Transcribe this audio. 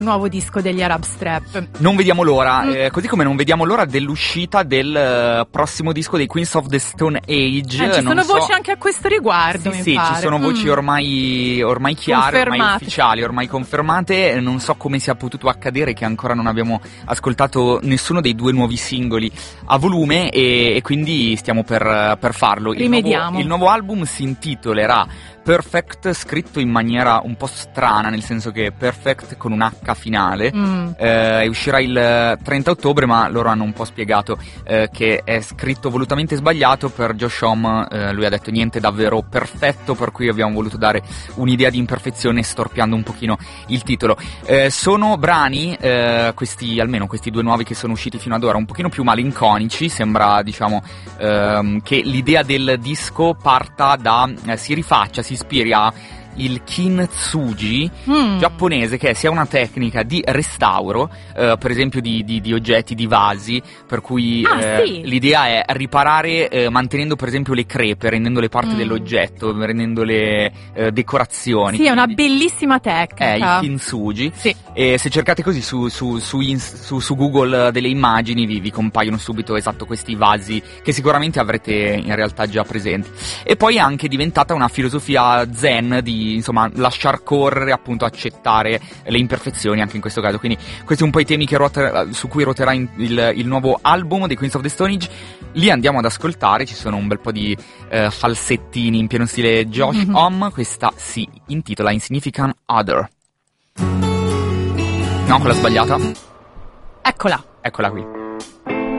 Nuovo disco degli Arab Strap. Non vediamo l'ora, così come non vediamo l'ora dell'uscita del prossimo disco dei Queens of the Stone Age. Ci sono voci anche a questo riguardo, Sì, ci sono voci ormai chiare, ormai ufficiali, ormai confermate. Non so come sia potuto accadere che ancora non abbiamo ascoltato nessuno dei due nuovi singoli a volume e quindi stiamo per farlo. Rimediamo. Il nuovo album si intitolerà Perfect, scritto in maniera un po' strana, nel senso che Perfect con un H finale, uscirà il 30 ottobre, ma loro hanno un po' spiegato che è scritto volutamente sbagliato per Josh Homme. Lui ha detto niente davvero perfetto, per cui abbiamo voluto dare un'idea di imperfezione storpiando un pochino il titolo. Sono brani, almeno questi due nuovi che sono usciti fino ad ora, un pochino più malinconici. Sembra, diciamo, che l'idea del disco parta si rifaccia, si ispiri a il kintsugi giapponese, che sia una tecnica di restauro, per esempio di oggetti, di vasi, per cui sì. l'idea è riparare mantenendo per esempio le crepe, rendendole parte dell'oggetto, rendendole decorazioni. Sì, è una bellissima tecnica. Il kintsugi. Sì. E se cercate così su Google delle immagini vi compaiono subito esatto questi vasi che sicuramente avrete in realtà già presenti. E poi è anche diventata una filosofia zen di, insomma, lasciar correre, appunto accettare le imperfezioni anche in questo caso. Quindi questi un po' i temi su cui ruoterà il nuovo album dei Queens of the Stone Age. Li andiamo ad ascoltare, ci sono un bel po' di falsettini in pieno stile Josh Homme. Questa si intitola Insignificant Other. No, quella sbagliata. Eccola qui.